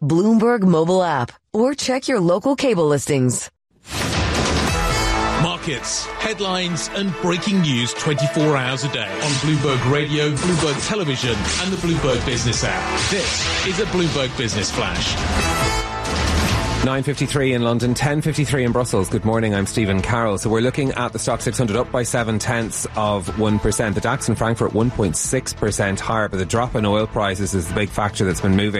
Bloomberg mobile app, or check your local cable listings. Markets, headlines and breaking news 24 hours a day on Bloomberg Radio, Bloomberg Television and the Bloomberg Business app. This is a Bloomberg Business Flash. 9.53 in London, 10.53 in Brussels. Good morning, I'm Stephen Carroll. So we're looking at the stock 600 up by 0.7%. The DAX in Frankfurt 1.6% higher, but the drop in oil prices is the big factor that's been moving